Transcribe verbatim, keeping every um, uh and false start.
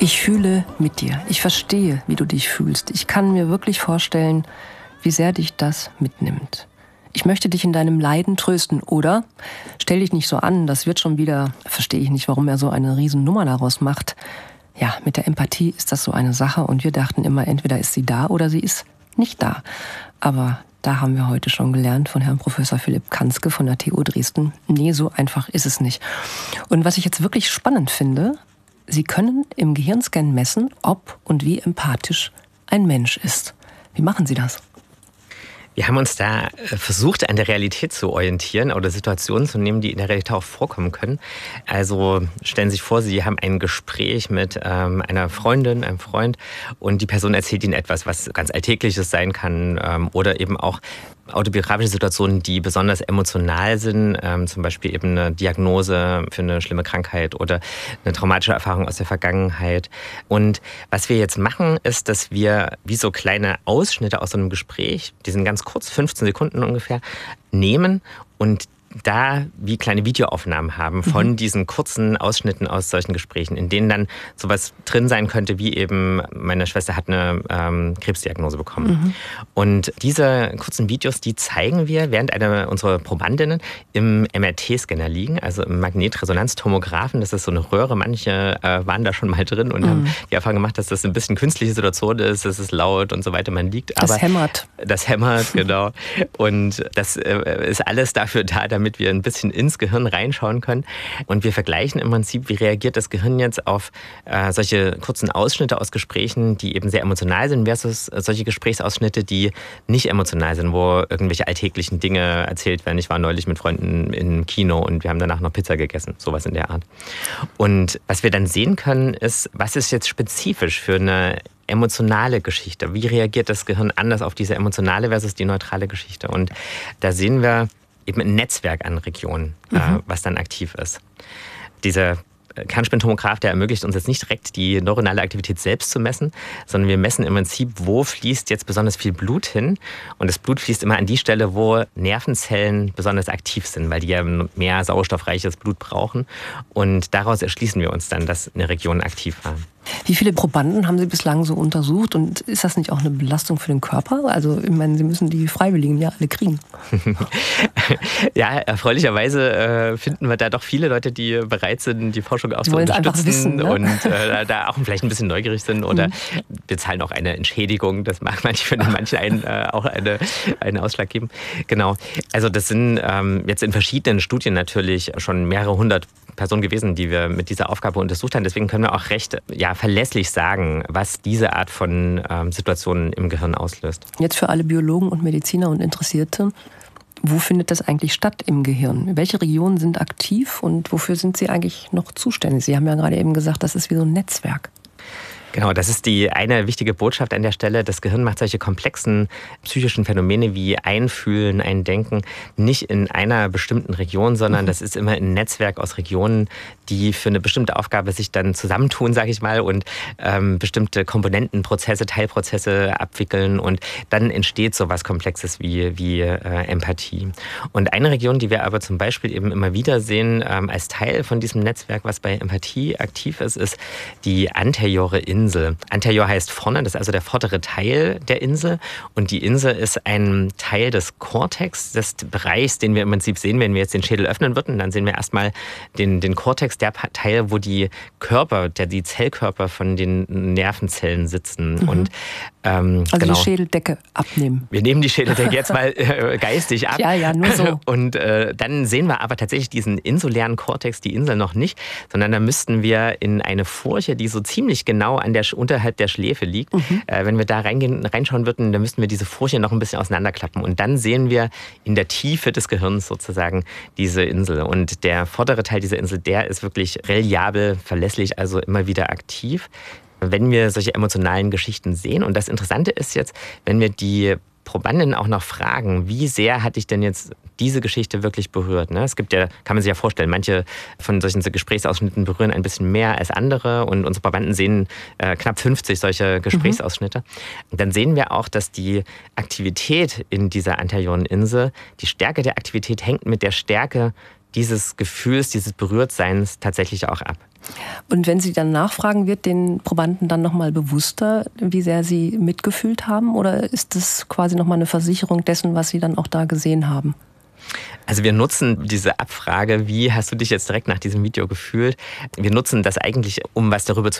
Ich fühle mit dir. Ich verstehe, wie du dich fühlst. Ich kann mir wirklich vorstellen, wie sehr dich das mitnimmt. Ich möchte dich in deinem Leiden trösten, oder? Stell dich nicht so an, das wird schon wieder, verstehe ich nicht, warum er so eine Riesennummer daraus macht. Ja, mit der Empathie ist das so eine Sache und wir dachten immer, entweder ist sie da oder sie ist nicht da. Aber da haben wir heute schon gelernt von Herrn Professor Philipp Kanzke von der T U Dresden, nee, so einfach ist es nicht. Und was ich jetzt wirklich spannend finde, Sie können im Gehirnscan messen, ob und wie empathisch ein Mensch ist. Wie machen Sie das? Wir haben uns da versucht, an der Realität zu orientieren oder Situationen zu nehmen, die in der Realität auch vorkommen können. Also stellen Sie sich vor, Sie haben ein Gespräch mit ähm, einer Freundin, einem Freund und die Person erzählt Ihnen etwas, was ganz Alltägliches sein kann ähm, oder eben auch autobiografische Situationen, die besonders emotional sind, ähm, zum Beispiel eben eine Diagnose für eine schlimme Krankheit oder eine traumatische Erfahrung aus der Vergangenheit. Und was wir jetzt machen, ist, dass wir wie so kleine Ausschnitte aus so einem Gespräch, die sind ganz kurz, fünfzehn Sekunden ungefähr, nehmen und da wie kleine Videoaufnahmen haben von mhm. diesen kurzen Ausschnitten aus solchen Gesprächen, in denen dann sowas drin sein könnte, wie eben, meine Schwester hat eine ähm, Krebsdiagnose bekommen. Mhm. Und diese kurzen Videos, die zeigen wir, während einer unserer Probandinnen im M R T-Scanner liegen, also im Magnetresonanztomographen. Das ist so eine Röhre, manche äh, waren da schon mal drin und mhm. haben die Erfahrung gemacht, dass das ein bisschen künstliche Situation ist, es ist laut und so weiter, man liegt. Das aber hämmert. Das hämmert, genau. Und das äh, ist alles dafür da, damit damit wir ein bisschen ins Gehirn reinschauen können. Und wir vergleichen im Prinzip, wie reagiert das Gehirn jetzt auf äh, solche kurzen Ausschnitte aus Gesprächen, die eben sehr emotional sind, versus solche Gesprächsausschnitte, die nicht emotional sind, wo irgendwelche alltäglichen Dinge erzählt werden. Ich war neulich mit Freunden im Kino und wir haben danach noch Pizza gegessen, sowas in der Art. Und was wir dann sehen können, ist, was ist jetzt spezifisch für eine emotionale Geschichte? Wie reagiert das Gehirn anders auf diese emotionale versus die neutrale Geschichte? Und da sehen wir eben ein Netzwerk an Regionen, mhm. äh, was dann aktiv ist. Dieser Kernspintomograph, der ermöglicht uns jetzt nicht direkt die neuronale Aktivität selbst zu messen, sondern wir messen im Prinzip, wo fließt jetzt besonders viel Blut hin. Und das Blut fließt immer an die Stelle, wo Nervenzellen besonders aktiv sind, weil die ja mehr sauerstoffreiches Blut brauchen. Und daraus erschließen wir uns dann, dass eine Region aktiv war. Wie viele Probanden haben Sie bislang so untersucht und ist das nicht auch eine Belastung für den Körper? Also ich meine, Sie müssen die Freiwilligen ja alle kriegen. Ja, erfreulicherweise äh, finden wir da doch viele Leute, die bereit sind, die Forschung auch zu unterstützen wissen, ne? und äh, da auch vielleicht ein bisschen neugierig sind oder mhm. wir zahlen auch eine Entschädigung. Das mag manche für manche einen äh, auch eine, einen Ausschlag geben. Genau. Also das sind ähm, jetzt in verschiedenen Studien natürlich schon mehrere hundert Personen gewesen, die wir mit dieser Aufgabe untersucht haben. Deswegen können wir auch recht ja, verlässlich sagen, was diese Art von ähm, Situationen im Gehirn auslöst. Jetzt für alle Biologen und Mediziner und Interessierte, wo findet das eigentlich statt im Gehirn? Welche Regionen sind aktiv und wofür sind Sie eigentlich noch zuständig? Sie haben ja gerade eben gesagt, das ist wie so ein Netzwerk. Genau, das ist die eine wichtige Botschaft an der Stelle. Das Gehirn macht solche komplexen psychischen Phänomene wie Einfühlen, Eindenken nicht in einer bestimmten Region, sondern das ist immer ein Netzwerk aus Regionen, die für eine bestimmte Aufgabe sich dann zusammentun, sage ich mal, und ähm, bestimmte Komponenten, Prozesse, Teilprozesse abwickeln und dann entsteht so was Komplexes wie, wie äh, Empathie. Und eine Region, die wir aber zum Beispiel eben immer wieder sehen ähm, als Teil von diesem Netzwerk, was bei Empathie aktiv ist, ist die anteriore Insel. Anterior heißt vorne, das ist also der vordere Teil der Insel. Und die Insel ist ein Teil des Kortex, des Bereichs, den wir im Prinzip sehen, wenn wir jetzt den Schädel öffnen würden. Dann sehen wir erstmal den, den Kortex, der Teil, wo die Körper, der, die Zellkörper von den Nervenzellen sitzen. Mhm. Und, ähm, also genau. die Schädeldecke abnehmen. Wir nehmen die Schädeldecke jetzt mal äh, geistig ab. Ja, ja, nur so. Und äh, dann sehen wir aber tatsächlich diesen insulären Kortex, die Insel noch nicht, sondern da müssten wir in eine Furche, die so ziemlich genau an der, unterhalb der Schläfe liegt. Mhm. Äh, wenn wir da reingehen, reinschauen würden, dann müssten wir diese Furche noch ein bisschen auseinanderklappen. Und dann sehen wir in der Tiefe des Gehirns sozusagen diese Insel. Und der vordere Teil dieser Insel, der ist wirklich reliabel, verlässlich, also immer wieder aktiv. Wenn wir solche emotionalen Geschichten sehen, und das Interessante ist jetzt, wenn wir die Probanden auch noch fragen, wie sehr hat dich denn jetzt diese Geschichte wirklich berührt? Ne? Es gibt ja, kann man sich ja vorstellen, manche von solchen Gesprächsausschnitten berühren ein bisschen mehr als andere und unsere Probanden sehen äh, knapp fünfzig solche Gesprächsausschnitte. Mhm. Und dann sehen wir auch, dass die Aktivität in dieser anterioren Insel, die Stärke der Aktivität hängt mit der Stärke dieses Gefühls, dieses Berührtseins tatsächlich auch ab. Und wenn Sie dann nachfragen, wird den Probanden dann nochmal bewusster, wie sehr sie mitgefühlt haben? Oder ist das quasi nochmal eine Versicherung dessen, was Sie dann auch da gesehen haben? Also wir nutzen diese Abfrage, wie hast du dich jetzt direkt nach diesem Video gefühlt? Wir nutzen das eigentlich, um was darüber zu